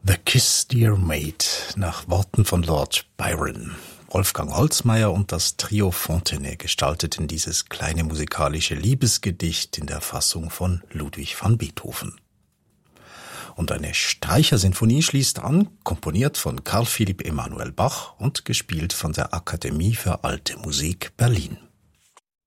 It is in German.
The Kiss Dear Maid nach Worten von Lord Byron. Wolfgang Holzmeier und das Trio Fontenay gestalteten dieses kleine musikalische Liebesgedicht in der Fassung von Ludwig van Beethoven. Und eine Streichersinfonie schließt an, komponiert von Carl Philipp Emanuel Bach und gespielt von der Akademie für Alte Musik Berlin.